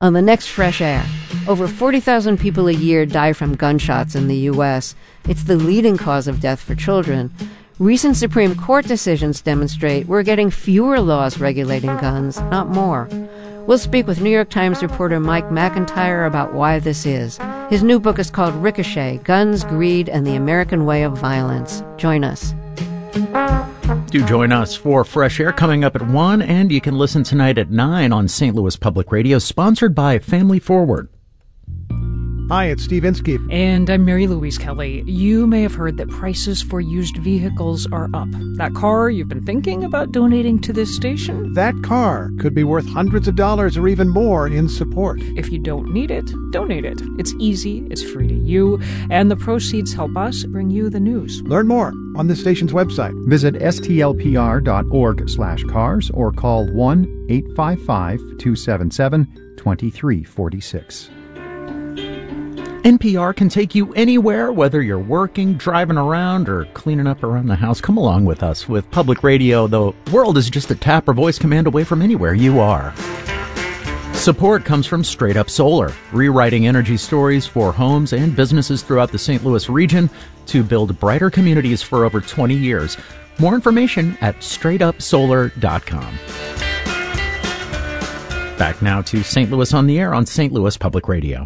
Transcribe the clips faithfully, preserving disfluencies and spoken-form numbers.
On the next Fresh Air, over forty thousand people a year die from gunshots in the U S. It's the leading cause of death for children. Recent Supreme Court decisions demonstrate we're getting fewer laws regulating guns, not more. We'll speak with New York Times reporter Mike McIntyre about why this is. His new book is called Ricochet, Guns, Greed, and the American Way of Violence. Join us. Do join us for Fresh Air coming up at one, and you can listen tonight at nine on Saint Louis Public Radio, sponsored by Family Forward. Hi, it's Steve Inskeep. And I'm Mary Louise Kelly. You may have heard that prices for used vehicles are up. That car you've been thinking about donating to this station? That car could be worth hundreds of dollars or even more in support. If you don't need it, donate it. It's easy, it's free to you, and the proceeds help us bring you the news. Learn more on the station's website. Visit S T L P R dot org slash cars or call one eight five five, two seven seven, two three four six. N P R can take you anywhere, whether you're working, driving around, or cleaning up around the house. Come along with us. With public radio, the world is just a tap or voice command away from anywhere you are. Support comes from Straight Up Solar, rewriting energy stories for homes and businesses throughout the Saint Louis region to build brighter communities for over twenty years. More information at straight up solar dot com. Back now to Saint Louis on the Air on Saint Louis Public Radio.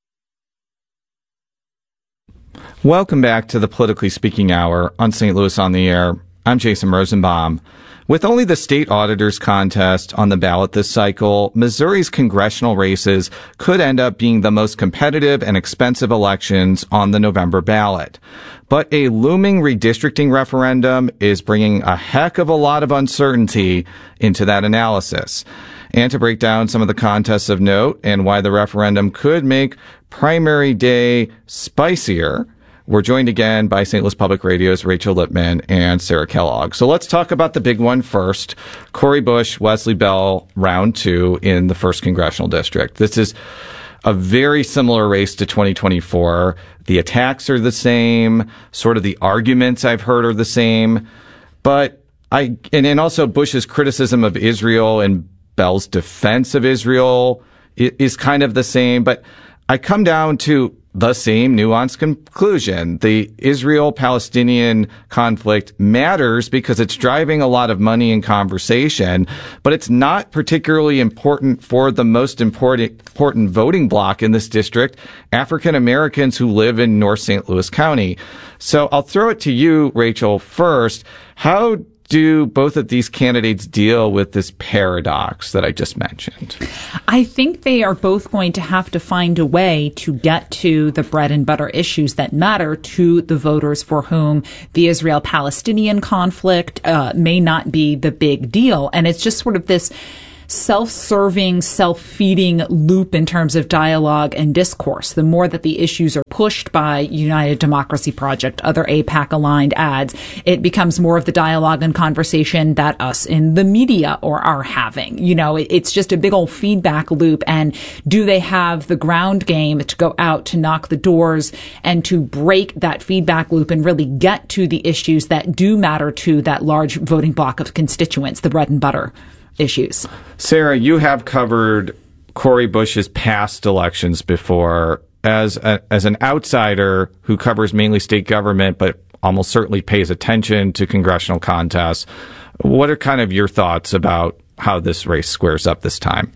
Welcome back to the Politically Speaking Hour on Saint Louis on the Air. I'm Jason Rosenbaum. With only the state auditors contest on the ballot this cycle, Missouri's congressional races could end up being the most competitive and expensive elections on the November ballot. But a looming redistricting referendum is bringing a heck of a lot of uncertainty into that analysis. And to break down some of the contests of note and why the referendum could make primary day spicier, we're joined again by Saint Louis Public Radio's Rachel Lippman and Sarah Kellogg. So let's talk about the big one first. Cori Bush, Wesley Bell, round two in the first congressional district. This is a very similar race to twenty twenty-four. The attacks are the same. Sort of the arguments I've heard are the same. But I, and, and also Bush's criticism of Israel and Bell's defense of Israel is kind of the same. But I come down to the same nuanced conclusion. The Israel-Palestinian conflict matters because it's driving a lot of money and conversation, but it's not particularly important for the most important, important voting bloc in this district, African Americans who live in North Saint Louis County. So I'll throw it to you, Rachel, first. How do both of these candidates deal with this paradox that I just mentioned? I think they are both going to have to find a way to get to the bread and butter issues that matter to the voters for whom the Israel-Palestinian conflict uh, may not be the big deal. And it's just sort of this self-serving, self-feeding loop in terms of dialogue and discourse. The more that the issues are pushed by United Democracy Project, other A PAC-aligned ads, it becomes more of the dialogue and conversation that us in the media or are having. You know, it's just a big old feedback loop. And do they have the ground game to go out to knock the doors and to break that feedback loop and really get to the issues that do matter to that large voting block of constituents, the bread and butter issues? Sarah, you have covered Cori Bush's past elections before. As a, as an outsider who covers mainly state government, but almost certainly pays attention to congressional contests, what are kind of your thoughts about how this race squares up this time?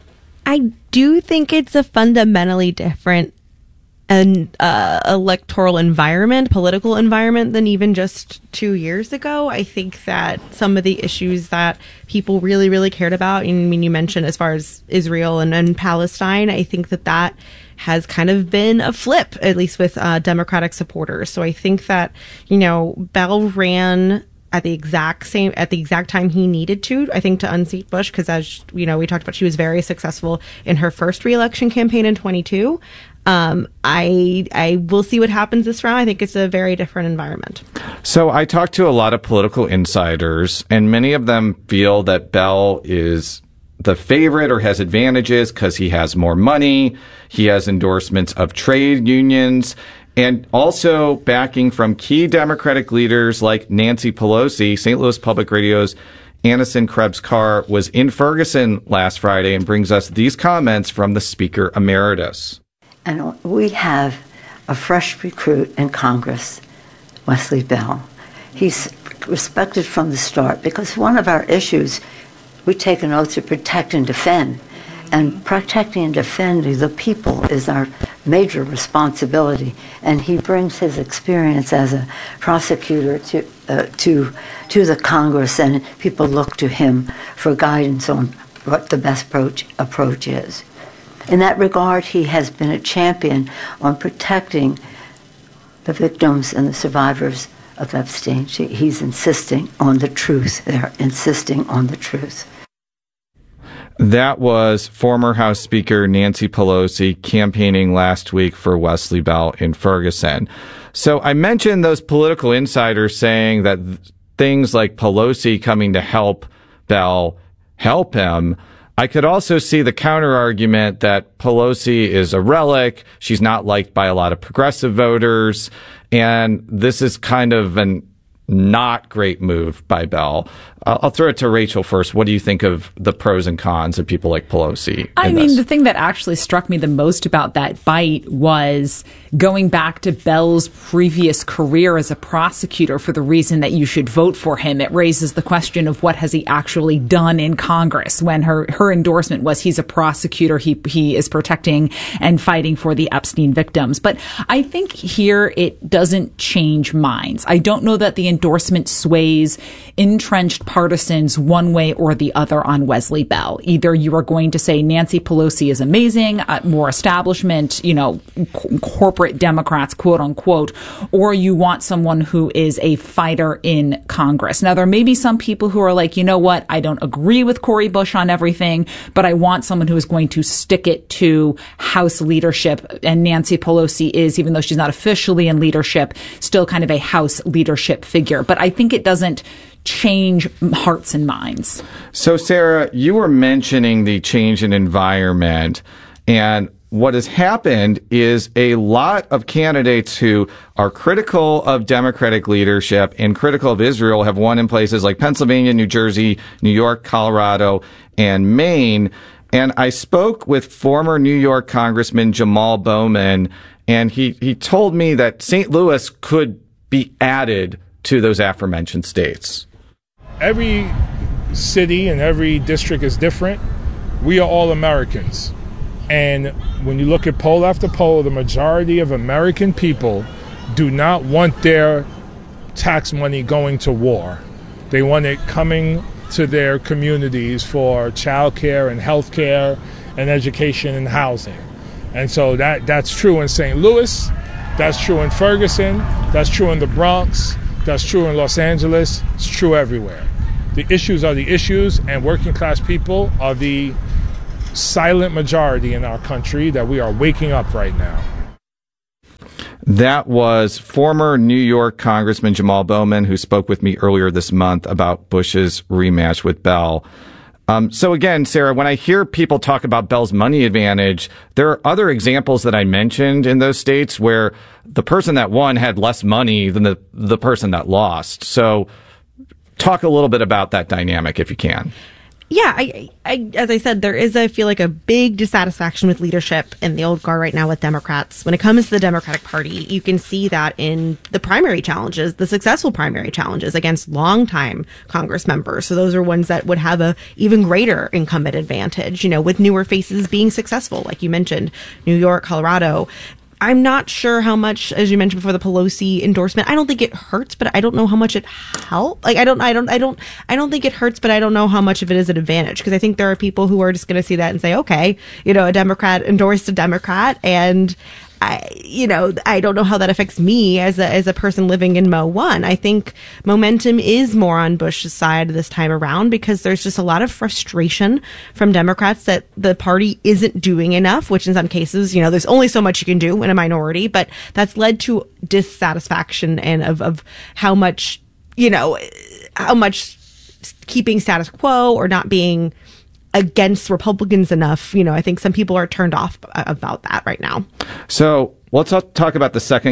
I do think it's a fundamentally different an uh, electoral environment, political environment than even just two years ago. I think that some of the issues that people really, really cared about, I mean, you mentioned as far as Israel and, and Palestine, I think that that has kind of been a flip, at least with uh, Democratic supporters. So I think that, you know, Bell ran at the exact same, at the exact time he needed to, I think, to unseat Bush, because as, you know, we talked about, she was very successful in her first reelection campaign in twenty-two. Um, I I will see what happens this round. I think it's a very different environment. So I talked to a lot of political insiders, and many of them feel that Bell is the favorite or has advantages because he has more money, he has endorsements of trade unions, and also backing from key Democratic leaders like Nancy Pelosi, Saint Louis Public Radio's Annison Krebs-Carr was in Ferguson last Friday and brings us these comments from the Speaker Emeritus. And we have a fresh recruit in Congress, Wesley Bell. He's respected from the start because one of our issues, we take an oath to protect and defend. And protecting and defending the people is our major responsibility. And he brings his experience as a prosecutor to uh, to to the Congress, and people look to him for guidance on what the best approach, approach is. In that regard, he has been a champion on protecting the victims and the survivors of Epstein. He's insisting on the truth. They're insisting on the truth. That was former House Speaker Nancy Pelosi campaigning last week for Wesley Bell in Ferguson. So I mentioned those political insiders saying that th- things like Pelosi coming to help Bell help him. I could also see the counter argument that Pelosi is a relic. She's not liked by a lot of progressive voters. And this is kind of an not great move by Bell. I'll, I'll throw it to Rachel first. What do you think of the pros and cons of people like Pelosi? I mean, this? the thing that actually struck me the most about that bite was going back to Bell's previous career as a prosecutor for the reason that you should vote for him. It raises the question of what has he actually done in Congress when her, her endorsement was he's a prosecutor. He, he is protecting and fighting for the Epstein victims. But I think here it doesn't change minds. I don't know that the endorsement sways entrenched partisans one way or the other on Wesley Bell. Either you are going to say Nancy Pelosi is amazing, uh, more establishment, you know, c- corporate Democrats, quote unquote, or you want someone who is a fighter in Congress. Now, there may be some people who are like, you know what, I don't agree with Cori Bush on everything, but I want someone who is going to stick it to House leadership. And Nancy Pelosi is, even though she's not officially in leadership, still kind of a House leadership figure. But I think it doesn't change hearts and minds. So, Sarah, you were mentioning the change in environment, and what has happened is a lot of candidates who are critical of Democratic leadership and critical of Israel have won in places like Pennsylvania, New Jersey, New York, Colorado, and Maine. And I spoke with former New York Congressman Jamal Bowman, and he, he told me that Saint Louis could be added to those aforementioned states. Every city and every district is different. We are all Americans. And when you look at poll after poll, the majority of American people do not want their tax money going to war. They want it coming to their communities for child care and health care and education and housing. And so that that's true in Saint Louis, that's true in Ferguson, that's true in the Bronx, that's true in Los Angeles, it's true everywhere. The issues are the issues, and working class people are the silent majority in our country that we are waking up right now. That was former New York Congressman Jamal Bowman, who spoke with me earlier this month about Bush's rematch with Bell. Um, so again, Sarah, when I hear people talk about Bell's money advantage, there are other examples that I mentioned in those states where the person that won had less money than the, the person that lost. So talk a little bit about that dynamic if you can. Yeah, I, I, as I said, there is, I feel like, a big dissatisfaction with leadership in the old guard right now with Democrats. When it comes to the Democratic Party, you can see that in the primary challenges, the successful primary challenges against longtime Congress members. So those are ones that would have a even greater incumbent advantage, you know, with newer faces being successful, like you mentioned, New York, Colorado. I'm not sure how much, as you mentioned before, the Pelosi endorsement. I don't think it hurts, but I don't know how much it helps. Like, I don't, I don't, I don't, I don't think it hurts, but I don't know how much of it is an advantage, because I think there are people who are just going to see that and say, okay, you know, a Democrat endorsed a Democrat, and I, you know, I don't know how that affects me as a as a person living in Mo one. I think momentum is more on Bush's side this time around, because there's just a lot of frustration from Democrats that the party isn't doing enough, which in some cases, you know, there's only so much you can do in a minority, but that's led to dissatisfaction and of, of how much, you know, how much keeping status quo or not being against Republicans enough. You know, I think some people are turned off about that right now. So let's talk about the second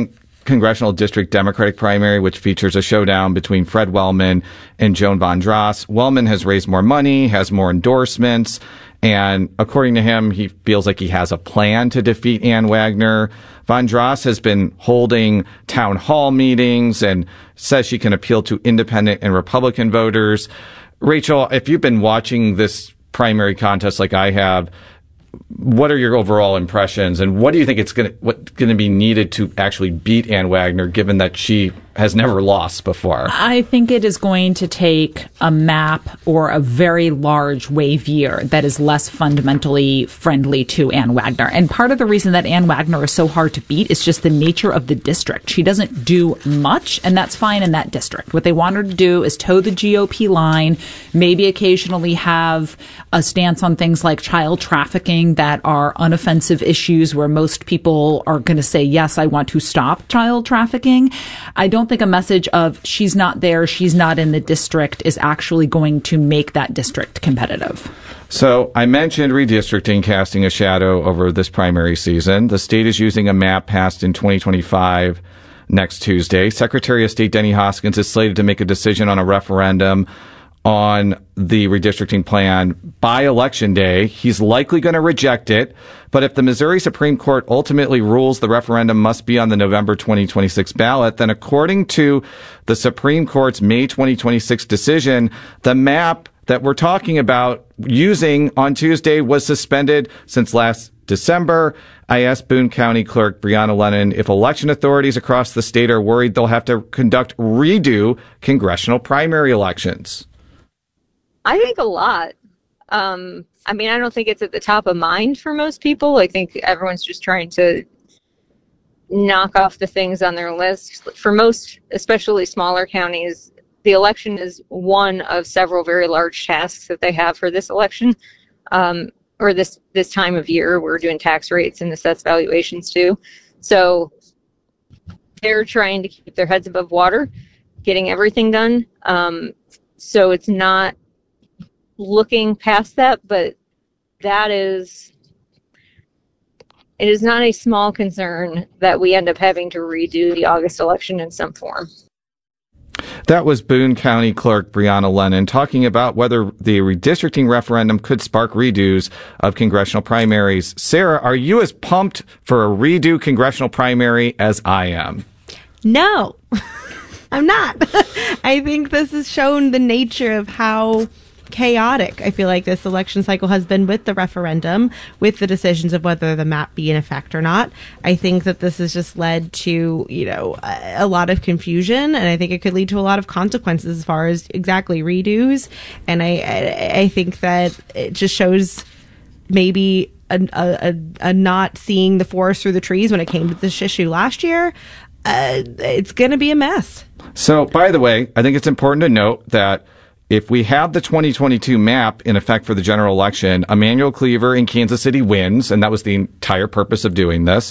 congressional district Democratic primary, which features a showdown between Fred Wellman and Joan Van Dross. Wellman has raised more money, has more endorsements, and according to him, he feels like he has a plan to defeat Ann Wagner. Van Dross has been holding town hall meetings and says she can appeal to independent and Republican voters. Rachel, if you've been watching this primary contest like I have, what are your overall impressions, and what do you think it's going to what's going to be needed to actually beat Ann Wagner, given that she has never lost before? I think it is going to take a map or a very large wave year that is less fundamentally friendly to Ann Wagner. And part of the reason that Ann Wagner is so hard to beat is just the nature of the district. She doesn't do much, and that's fine in that district. What they want her to do is toe the G O P line, maybe occasionally have a stance on things like child trafficking that are unoffensive issues where most people are going to say, yes, I want to stop child trafficking. I don't think a message of she's not there, she's not in the district is actually going to make that district competitive. So I mentioned redistricting casting a shadow over this primary season. The state is using a map passed in twenty twenty-five next Tuesday. Secretary of State Denny Hoskins is slated to make a decision on a referendum on the redistricting plan by Election Day. He's likely going to reject it, but if the Missouri Supreme Court ultimately rules the referendum must be on the November twenty twenty-six ballot, then according to the Supreme Court's May twenty twenty-six decision, the map that we're talking about using on Tuesday was suspended since last December. I asked Boone County Clerk Brianna Lennon if election authorities across the state are worried they'll have to conduct redo congressional primary elections. I think a lot. Um, I mean, I don't think it's at the top of mind for most people. I think everyone's just trying to knock off the things on their list. For most, especially smaller counties, the election is one of several very large tasks that they have for this election, um, or this, this time of year. We're doing tax rates and assessed valuations too. So they're trying to keep their heads above water, getting everything done. Um, so it's not looking past that, but that is, it is not a small concern that we end up having to redo the August election in some form. That was Boone County Clerk Brianna Lennon talking about whether the redistricting referendum could spark redos of congressional primaries. Sarah, are you as pumped for a redo congressional primary as I am? No, I'm not. I think this has shown the nature of how chaotic I feel like this election cycle has been with the referendum, with the decisions of whether the map be in effect or not. I think that this has just led to, you know, a, a lot of confusion, and I think it could lead to a lot of consequences as far as exactly redos. And I, I, I think that it just shows maybe a, a, a not seeing the forest through the trees when it came to this issue last year. Uh, it's going to be a mess. So, by the way, I think it's important to note that if we have the twenty twenty-two map in effect for the general election, Emanuel Cleaver in Kansas City wins, and that was the entire purpose of doing this.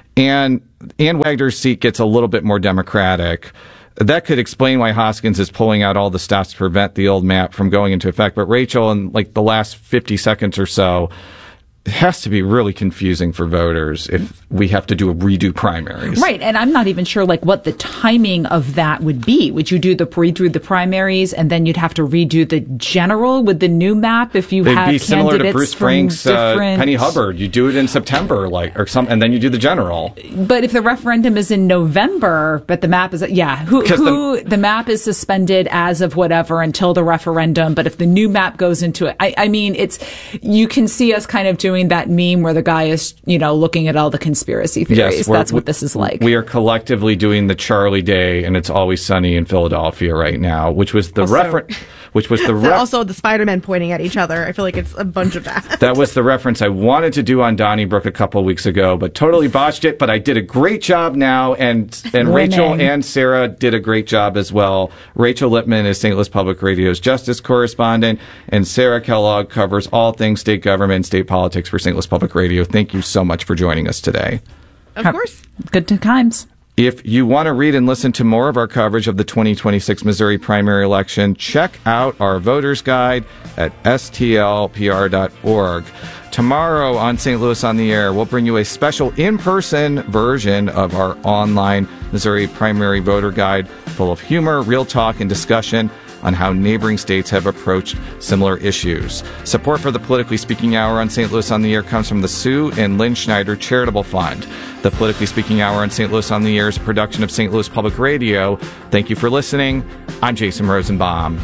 And Ann Wagner's seat gets a little bit more Democratic. That could explain why Hoskins is pulling out all the stops to prevent the old map from going into effect. But Rachel, in like the last fifty seconds or so, it has to be really confusing for voters if we have to do a redo primaries. Right, and I'm not even sure like what the timing of that would be. Would you do the redo the primaries and then you'd have to redo the general with the new map if you It'd have be similar to Bruce Frank's different... uh, Penny Hubbard. You do it in September, like or some, and then you do the general. But if the referendum is in November, but the map is yeah, who, who the, the map is suspended as of whatever until the referendum. But if the new map goes into it, I, I mean, it's you can see us kind of doing that meme where the guy is, you know, looking at all the conspiracy theories. Yes, that's what this is like. We are collectively doing the Charlie Day and It's Always Sunny in Philadelphia right now, which was the reference. Which was the re- also the Spider-Man pointing at each other. I feel like it's a bunch of that. That was the reference I wanted to do on Donnybrook a couple of weeks ago, but totally botched it. But I did a great job now, and and Rachel and Sarah did a great job as well. Rachel Lippman is Saint Louis Public Radio's justice correspondent, and Sarah Kellogg covers all things state government and state politics for Saint Louis Public Radio. Thank you so much for joining us today. Of course. Good times. If you want to read and listen to more of our coverage of the twenty twenty-six Missouri primary election, check out our voters guide at S T L P R dot org. Tomorrow on Saint Louis on the Air, we'll bring you a special in-person version of our online Missouri primary voter guide full of humor, real talk, and discussion on how neighboring states have approached similar issues. Support for the Politically Speaking Hour on Saint Louis on the Air comes from the Sue and Lynn Schneider Charitable Fund. The Politically Speaking Hour on Saint Louis on the Air is a production of Saint Louis Public Radio. Thank you for listening. I'm Jason Rosenbaum.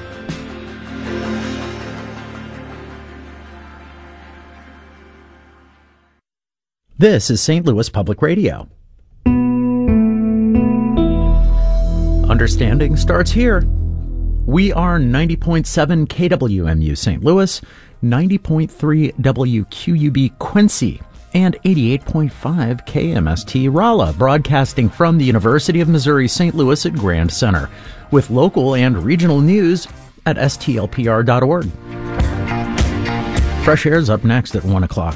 This is Saint Louis Public Radio. Understanding starts here. We are ninety point seven K W M U Saint Louis, ninety point three W Q U B Quincy, and eighty-eight point five K M S T Rolla, broadcasting from the University of Missouri Saint Louis at Grand Center, with local and regional news at S T L P R dot org. Fresh Air is up next at one o'clock.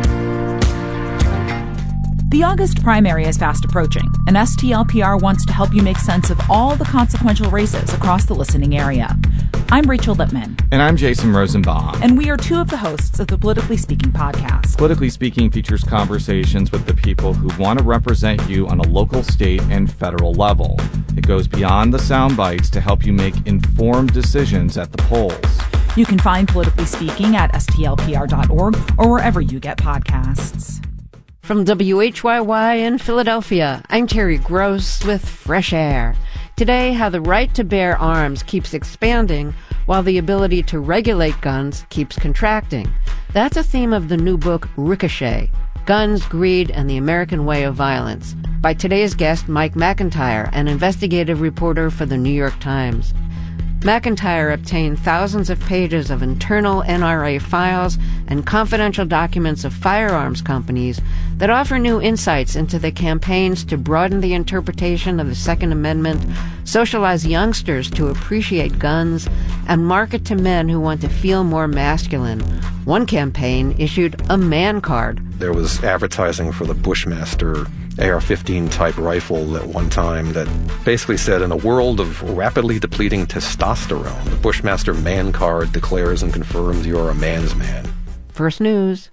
The August primary is fast approaching, and S T L P R wants to help you make sense of all the consequential races across the listening area. I'm Rachel Lippman. And I'm Jason Rosenbaum. And we are two of the hosts of the Politically Speaking podcast. Politically Speaking features conversations with the people who want to represent you on a local, state, and federal level. It goes beyond the sound bites to help you make informed decisions at the polls. You can find Politically Speaking at S T L P R dot org or wherever you get podcasts. From W H Y Y in Philadelphia, I'm Terry Gross with Fresh Air. Today, how the right to bear arms keeps expanding while the ability to regulate guns keeps contracting. That's a theme of the new book, Ricochet, Guns, Greed, and the American Way of Violence, by today's guest, Mike McIntyre, an investigative reporter for the New York Times. McIntyre obtained thousands of pages of internal N R A files and confidential documents of firearms companies that offer new insights into the campaigns to broaden the interpretation of the Second Amendment, socialize youngsters to appreciate guns, and market to men who want to feel more masculine. One campaign issued a man card. There was advertising for the Bushmaster A R fifteen type rifle at one time that basically said, in a world of rapidly depleting testosterone, the Bushmaster man card declares and confirms you're a man's man. First News.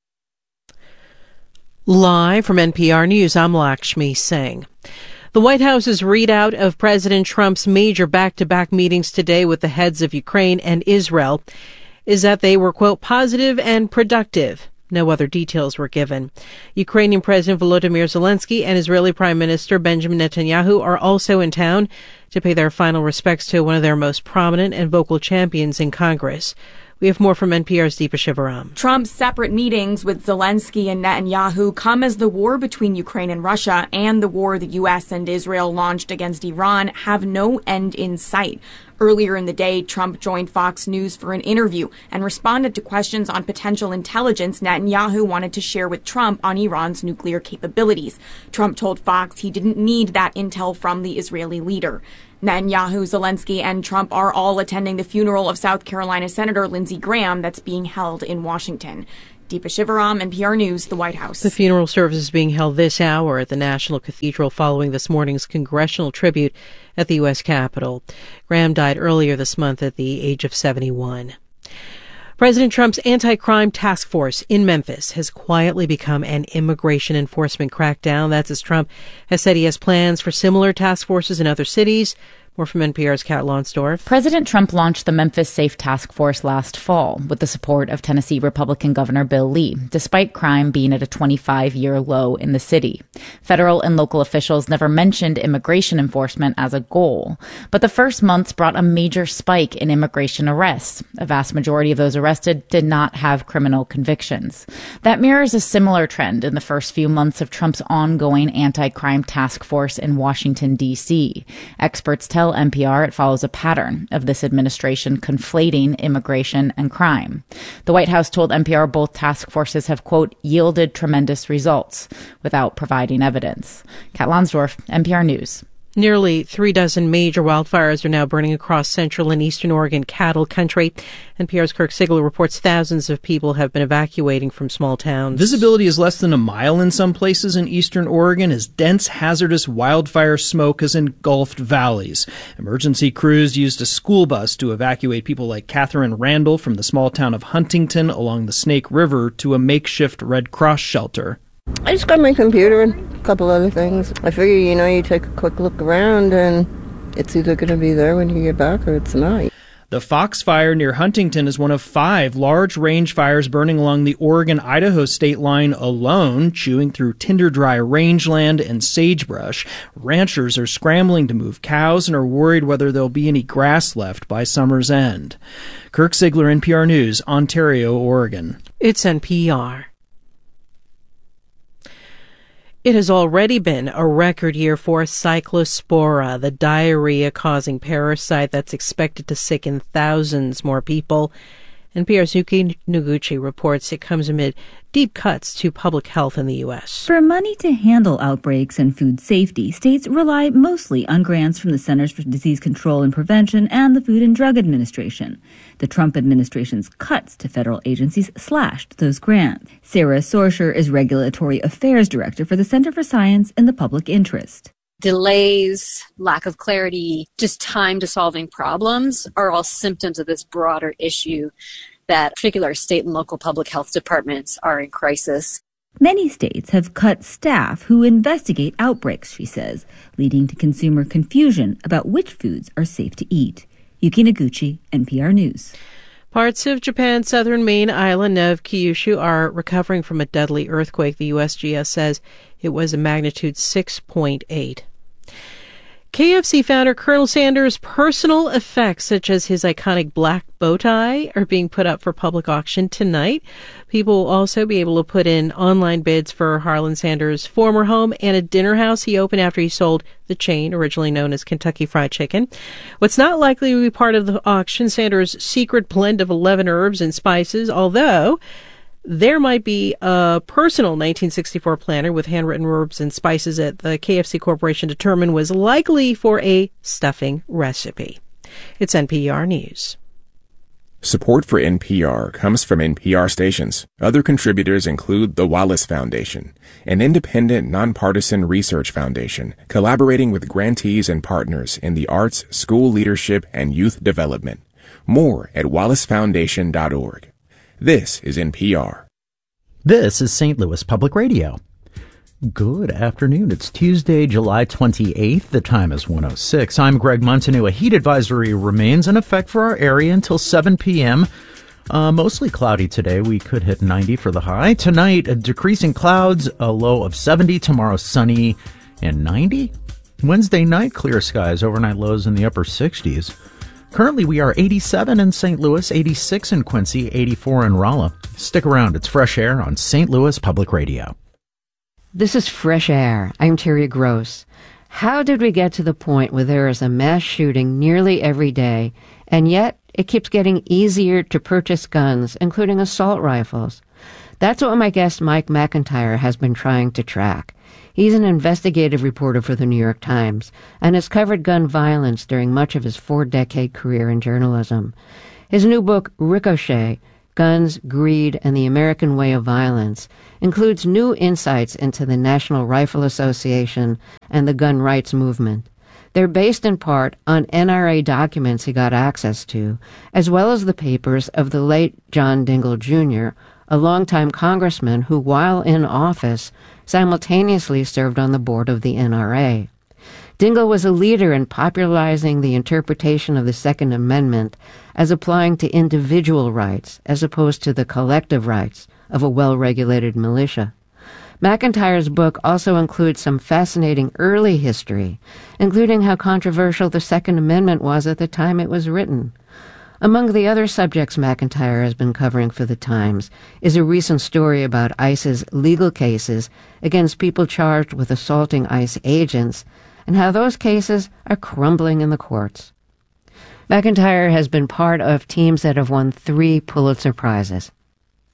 Live from N P R News, I'm Lakshmi Singh. The White House's readout of President Trump's major back-to-back meetings today with the heads of Ukraine and Israel is that they were, quote, positive and productive. No other details were given. Ukrainian President Volodymyr Zelensky and Israeli Prime Minister Benjamin Netanyahu are also in town to pay their final respects to one of their most prominent and vocal champions in Congress. We have more from N P R's Deepa Shivaram. Trump's separate meetings with Zelensky and Netanyahu come as the war between Ukraine and Russia and the war the U S and Israel launched against Iran have no end in sight. Earlier in the day, Trump joined Fox News for an interview and responded to questions on potential intelligence Netanyahu wanted to share with Trump on Iran's nuclear capabilities. Trump told Fox he didn't need that intel from the Israeli leader. Netanyahu, Zelensky, and Trump are all attending the funeral of South Carolina Senator Lindsey Graham that's being held in Washington. Deepa Shivaram, N P R News, the White House. The funeral service is being held this hour at the National Cathedral following this morning's congressional tribute at the U S Capitol. Graham died earlier this month at the age of seventy-one. President Trump's anti-crime task force in Memphis has quietly become an immigration enforcement crackdown. That's as Trump has said he has plans for similar task forces in other cities. More from N P R's Kat Lonsdorf. President Trump launched the Memphis Safe Task Force last fall with the support of Tennessee Republican Governor Bill Lee, despite crime being at a twenty-five-year low in the city. Federal and local officials never mentioned immigration enforcement as a goal, but the first months brought a major spike in immigration arrests. A vast majority of those arrested did not have criminal convictions. That mirrors a similar trend in the first few months of Trump's ongoing anti-crime task force in Washington, D C. Experts tell N P R it follows a pattern of this administration conflating immigration and crime. The White House told N P R both task forces have, quote, yielded tremendous results without providing evidence. Kat Lonsdorf, N P R News. Nearly three dozen major wildfires are now burning across central and eastern Oregon cattle country. N P R's Kirk Sigler reports thousands of people have been evacuating from small towns. Visibility is less than a mile in some places in eastern Oregon as dense, hazardous wildfire smoke has engulfed valleys. Emergency crews used a school bus to evacuate people like Catherine Randall from the small town of Huntington along the Snake River to a makeshift Red Cross shelter. I just got my computer and a couple other things. I figure, you know, you take a quick look around and it's either going to be there when you get back or it's not. The Fox Fire near Huntington is one of five large range fires burning along the Oregon-Idaho state line alone, chewing through tinder-dry rangeland and sagebrush. Ranchers are scrambling to move cows and are worried whether there'll be any grass left by summer's end. Kirk Sigler, N P R News, Ontario, Oregon. It's N P R. It has already been a record year for Cyclospora, the diarrhea-causing parasite that's expected to sicken thousands more people. N P R's Yuki Noguchi reports it comes amid deep cuts to public health in the U S. For money to handle outbreaks and food safety, states rely mostly on grants from the Centers for Disease Control and Prevention and the Food and Drug Administration. The Trump administration's cuts to federal agencies slashed those grants. Sarah Sorsher is Regulatory Affairs Director for the Center for Science and the Public Interest. Delays, lack of clarity, just time to solving problems are all symptoms of this broader issue that particular state and local public health departments are in crisis. Many states have cut staff who investigate outbreaks, she says, leading to consumer confusion about which foods are safe to eat. Yuki Noguchi, N P R News. Parts of Japan's southern main island of Kyushu are recovering from a deadly earthquake. The U S G S says it was a magnitude six point eight. K F C founder Colonel Sanders' personal effects, such as his iconic black bow tie, are being put up for public auction tonight. People will also be able to put in online bids for Harlan Sanders' former home and a dinner house he opened after he sold the chain, originally known as Kentucky Fried Chicken. What's not likely to be part of the auction, Sanders' secret blend of eleven herbs and spices, although there might be a personal nineteen sixty-four planner with handwritten herbs and spices that the K F C Corporation determined was likely for a stuffing recipe. It's N P R News. Support for N P R comes from N P R stations. Other contributors include the Wallace Foundation, an independent, nonpartisan research foundation collaborating with grantees and partners in the arts, school leadership, and youth development. More at wallace foundation dot org. This is N P R. This is Saint Louis Public Radio. Good afternoon. It's Tuesday, July twenty-eighth. The time is one oh six. I'm Greg Montanew. A heat advisory remains in effect for our area until seven p.m. Uh, mostly cloudy today. We could hit ninety for the high. Tonight, decreasing clouds, a low of seventy. Tomorrow, sunny and ninety. Wednesday night, clear skies. Overnight lows in the upper sixties. Currently, we are eighty-seven in Saint Louis, eighty-six in Quincy, eighty-four in Rolla. Stick around. It's Fresh Air on Saint Louis Public Radio. This is Fresh Air. I'm Terry Gross. How did we get to the point where there is a mass shooting nearly every day, and yet it keeps getting easier to purchase guns, including assault rifles? That's what my guest Mike McIntyre has been trying to track. He's an investigative reporter for the New York Times and has covered gun violence during much of his four-decade career in journalism. His new book, Ricochet, Guns, Greed, and the American Way of Violence, includes new insights into the National Rifle Association and the gun rights movement. They're based in part on N R A documents he got access to, as well as the papers of the late John Dingell Junior, a longtime congressman who, while in office, simultaneously served on the board of the N R A. Dingell was a leader in popularizing the interpretation of the Second Amendment as applying to individual rights as opposed to the collective rights of a well-regulated militia. McIntyre's book also includes some fascinating early history, including how controversial the Second Amendment was at the time it was written. Among the other subjects McIntyre has been covering for the Times is a recent story about ICE's legal cases against people charged with assaulting ICE agents and how those cases are crumbling in the courts. McIntyre has been part of teams that have won three Pulitzer Prizes.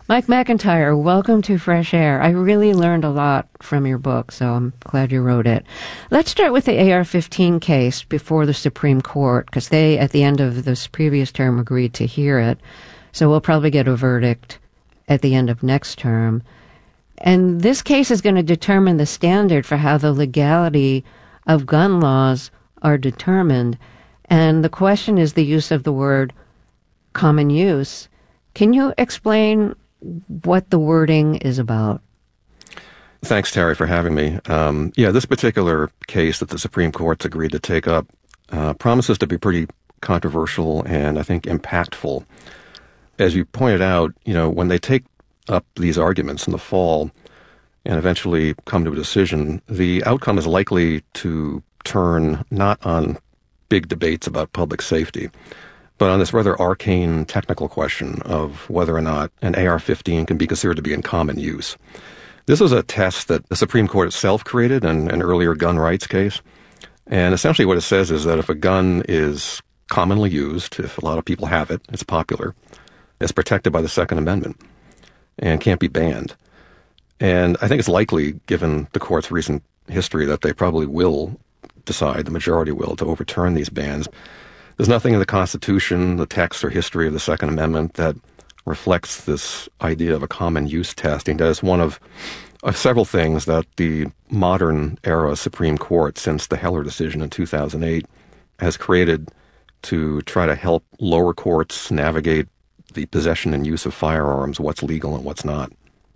Mike McIntyre, welcome to Fresh Air. I really learned a lot from your book, so I'm glad you wrote it. Let's start with the A R fifteen case before the Supreme Court, because they, at the end of this previous term, agreed to hear it. So we'll probably get a verdict at the end of next term. And this case is going to determine the standard for how the legality of gun laws are determined. And the question is the use of the word common use. Can you explain what the wording is about? Thanks, Terry, for having me. Um, yeah, this particular case that the Supreme Court's agreed to take up uh, promises to be pretty controversial and, I think, impactful. As you pointed out, you know, when they take up these arguments in the fall and eventually come to a decision, the outcome is likely to turn not on big debates about public safety, but on this rather arcane technical question of whether or not an A R fifteen can be considered to be in common use. This was a test that the Supreme Court itself created in an earlier gun rights case. And essentially what it says is that if a gun is commonly used, if a lot of people have it, it's popular, it's protected by the Second Amendment and can't be banned. And I think it's likely, given the court's recent history, that they probably will decide, the majority will, to overturn these bans. There's nothing in the Constitution, the text or history of the Second Amendment that reflects this idea of a common use test. And does one of, of several things that the modern era Supreme Court, since the Heller decision in two thousand eight, has created to try to help lower courts navigate the possession and use of firearms, what's legal and what's not.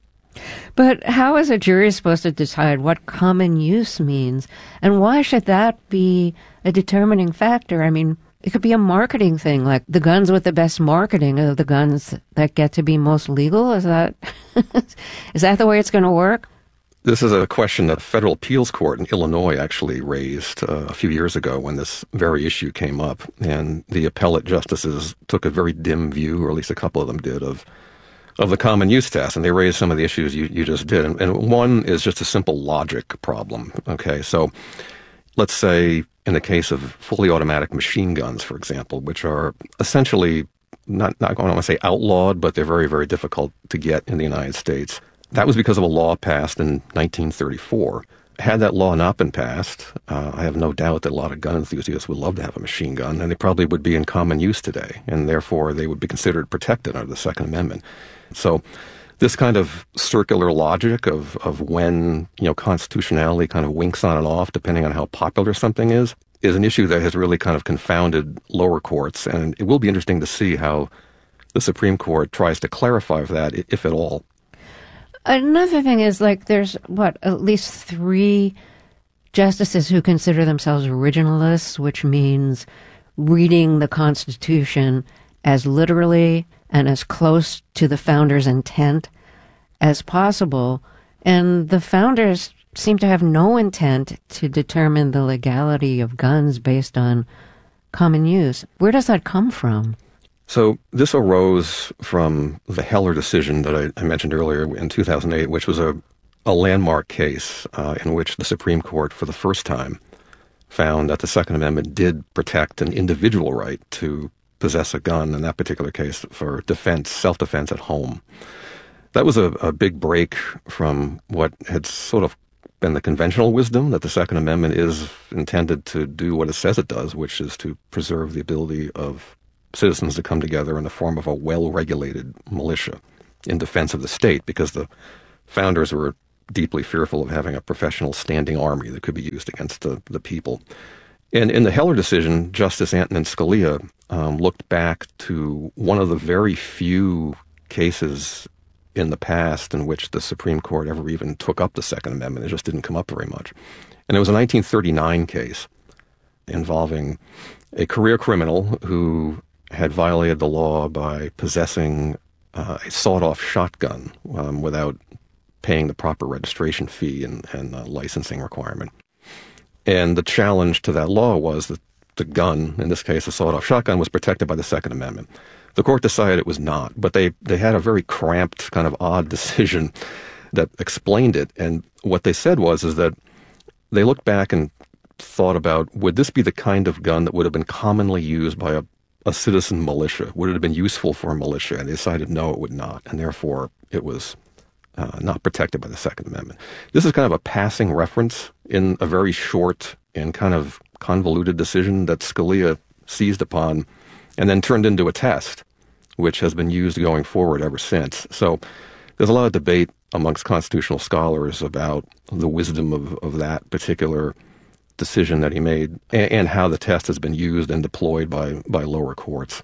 But how is a jury supposed to decide what common use means? And why should that be a determining factor? I mean, it could be a marketing thing, like the guns with the best marketing are the guns that get to be most legal. Is that is that the way it's going to work? This is a question that the Federal Appeals Court in Illinois actually raised uh, a few years ago when this very issue came up. And the appellate justices took a very dim view, or at least a couple of them did, of of the common use test. And they raised some of the issues you, you just did. And, and one is just a simple logic problem. Okay, so let's say in the case of fully automatic machine guns, for example, which are essentially not, not I don't want to say outlawed, but they're very, very difficult to get in the United States. That was because of a law passed in nineteen thirty-four. Had that law not been passed, uh, I have no doubt that a lot of gun enthusiasts would love to have a machine gun, and they probably would be in common use today, and therefore they would be considered protected under the Second Amendment. So this kind of circular logic of, of when, you know, constitutionality kind of winks on and off depending on how popular something is, is an issue that has really kind of confounded lower courts, and it will be interesting to see how the Supreme Court tries to clarify that, if at all. Another thing is, like, there's, what, at least three justices who consider themselves originalists, which means reading the Constitution as literally and as close to the founders' intent as possible. And the founders seem to have no intent to determine the legality of guns based on common use. Where does that come from? So this arose from the Heller decision that I, I mentioned earlier in two thousand eight, which was a, a landmark case uh, in which the Supreme Court, for the first time, found that the Second Amendment did protect an individual right to possess a gun, in that particular case, for defense, self-defense at home. That was a, a big break from what had sort of been the conventional wisdom, that the Second Amendment is intended to do what it says it does, which is to preserve the ability of citizens to come together in the form of a well-regulated militia in defense of the state, because the founders were deeply fearful of having a professional standing army that could be used against the, the people. And in the Heller decision, Justice Antonin Scalia um, looked back to one of the very few cases in the past in which the Supreme Court ever even took up the Second Amendment. It just didn't come up very much. And it was a nineteen thirty-nine case involving a career criminal who had violated the law by possessing uh, a sawed-off shotgun um, without paying the proper registration fee and, and uh, licensing requirement. And the challenge to that law was that the gun, in this case a sawed-off shotgun, was protected by the Second Amendment. The court decided it was not, but they, they had a very cramped, kind of odd decision that explained it. And what they said was is that they looked back and thought about, would this be the kind of gun that would have been commonly used by a, a citizen militia? Would it have been useful for a militia? And they decided no, it would not, and therefore it was uh, not protected by the Second Amendment. This is kind of a passing reference in a very short and kind of convoluted decision that Scalia seized upon and then turned into a test, which has been used going forward ever since. So there's a lot of debate amongst constitutional scholars about the wisdom of, of that particular decision that he made and, and how the test has been used and deployed by, by lower courts.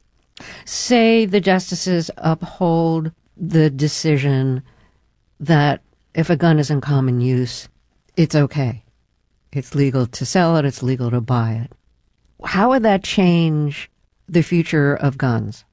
Say the justices uphold the decision that if a gun is in common use, it's okay. It's legal to sell it, it's legal to buy it. How would that change the future of guns?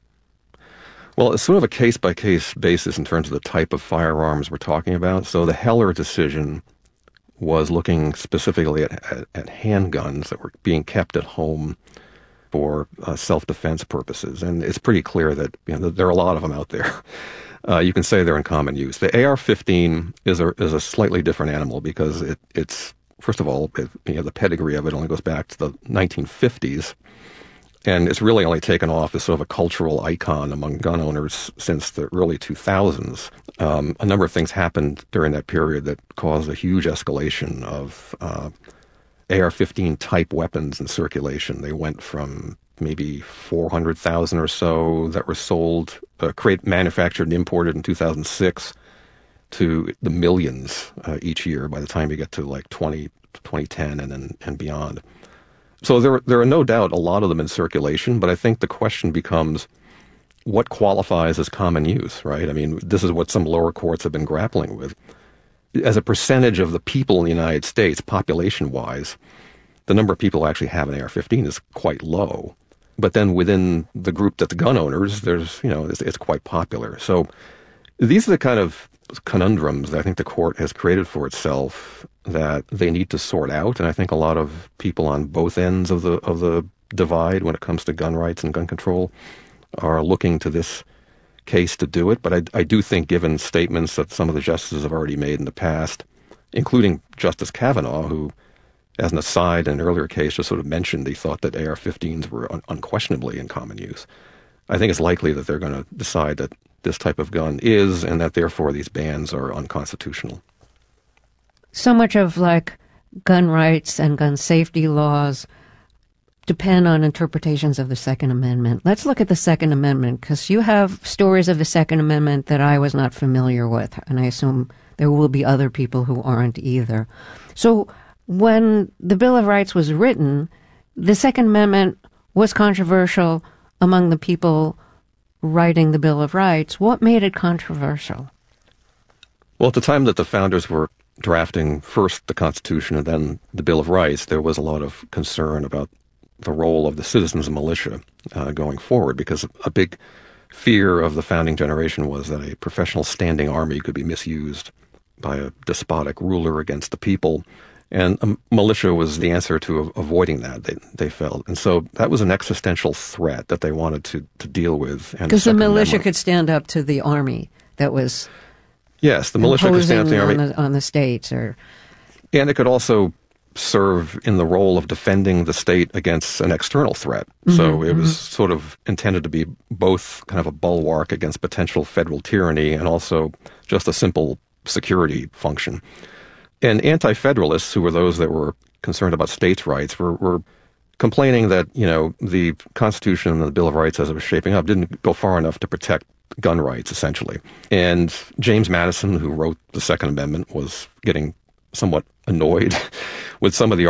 Well, it's sort of a case-by-case basis in terms of the type of firearms we're talking about. So the Heller decision was looking specifically at, at, at handguns that were being kept at home for uh, self-defense purposes. And it's pretty clear that, you know, there are a lot of them out there. Uh, you can say they're in common use. The A R fifteen is a, is a slightly different animal because it, it's, first of all, it, you know, the pedigree of it only goes back to the nineteen fifties. And it's really only taken off as sort of a cultural icon among gun owners since the early two thousands. Um, a number of things happened during that period that caused a huge escalation of uh, A R fifteen type weapons in circulation. They went from maybe four hundred thousand or so that were sold, uh, create, manufactured and imported in two thousand six to the millions uh, each year by the time you get to like twenty, twenty ten and then and beyond. So there, there are no doubt a lot of them in circulation, but I think the question becomes what qualifies as common use, right? I mean, this is what some lower courts have been grappling with. As a percentage of the people in the United States, population-wise, the number of people who actually have an A R fifteen is quite low. But then within the group that's gun owners, there's, you know, it's, it's quite popular. So these are the kind of conundrums that I think the court has created for itself that they need to sort out. And I think a lot of people on both ends of the of the divide when it comes to gun rights and gun control are looking to this case to do it. But I, I do think, given statements that some of the justices have already made in the past, including Justice Kavanaugh, who, as an aside in an earlier case, just sort of mentioned he thought that A R fifteens were un- unquestionably in common use, I think it's likely that they're going to decide that this type of gun is, and that therefore these bans are unconstitutional. So much of like gun rights and gun safety laws depend on interpretations of the Second Amendment. Let's look at the Second Amendment, because you have stories of the Second Amendment that I was not familiar with, and I assume there will be other people who aren't either. So when the Bill of Rights was written, the Second Amendment was controversial among the people writing the Bill of Rights. What made it controversial? Well, at the time that the founders were drafting first the Constitution and then the Bill of Rights, there was a lot of concern about the role of the citizens militia uh, going forward, because a big fear of the founding generation was that a professional standing army could be misused by a despotic ruler against the people. And a militia was the answer to avoiding that, they, they felt. And so that was an existential threat that they wanted to, to deal with. Because the, the militia could stand up to the army that was yes, the militia could stand up to the army on the, on the states, or and it could also serve in the role of defending the state against an external threat. Mm-hmm, so it was mm-hmm. sort of intended to be both kind of a bulwark against potential federal tyranny and also just a simple security function. And anti-federalists, who were those that were concerned about states' rights, were, were complaining that, you know, the Constitution and the Bill of Rights as it was shaping up didn't go far enough to protect gun rights, essentially. And James Madison, who wrote the Second Amendment, was getting somewhat annoyed with some of the